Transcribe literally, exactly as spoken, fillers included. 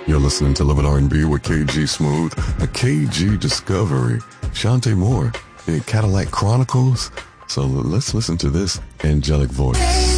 You're listening to Love and R and B with K G Smooth, a K G discovery. Shantae Moore, in Cadillac Chronicles. So let's listen to this angelic voice.